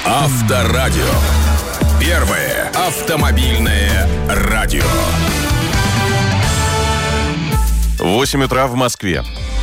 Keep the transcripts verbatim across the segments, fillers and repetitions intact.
Авторадио. Первое автомобильное радио. восемь утра в Москве.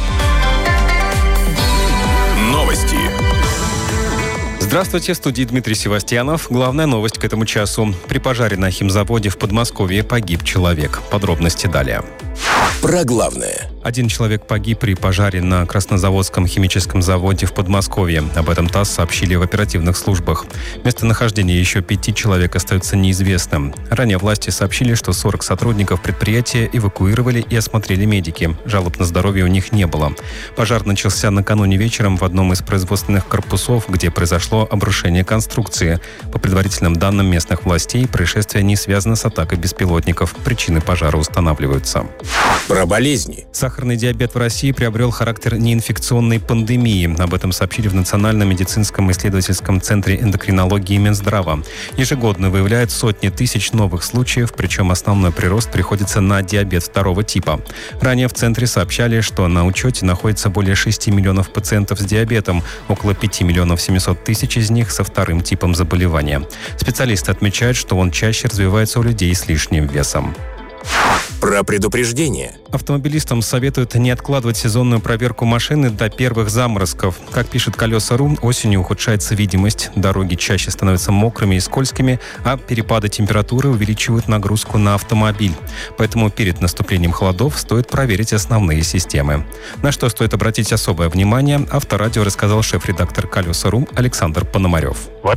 Новости. Здравствуйте, в студии Дмитрий Севастьянов. Главная новость к этому часу. При пожаре на химзаводе в Подмосковье погиб человек. Подробности далее. Про главное. Один человек погиб при пожаре на Краснозаводском химическом заводе в Подмосковье. Об этом ТАСС сообщили в оперативных службах. Местонахождение еще пяти человек остается неизвестным. Ранее власти сообщили, что сорок сотрудников предприятия эвакуировали и осмотрели медики. Жалоб на здоровье у них не было. Пожар начался накануне вечером в одном из производственных корпусов, где произошло обрушение конструкции. По предварительным данным местных властей, происшествие не связано с атакой беспилотников. Причины пожара устанавливаются. Про болезни. Сахарный диабет в России приобрел характер неинфекционной пандемии. Об этом сообщили в Национальном медицинском исследовательском центре эндокринологии Минздрава. Ежегодно выявляют сотни тысяч новых случаев, причем основной прирост приходится на диабет второго типа. Ранее в центре сообщали, что на учете находится более шести миллионов пациентов с диабетом, около пяти миллионов семисот тысяч из них со вторым типом заболевания. Специалисты отмечают, что он чаще развивается у людей с лишним весом. Про предупреждение. Автомобилистам советуют не откладывать сезонную проверку машины до первых заморозков. Как пишет Колеса.ру, осенью ухудшается видимость, дороги чаще становятся мокрыми и скользкими, а перепады температуры увеличивают нагрузку на автомобиль. Поэтому перед наступлением холодов стоит проверить основные системы. На что стоит обратить особое внимание, Авторадио рассказал шеф-редактор Колеса.ру Александр Пономарев.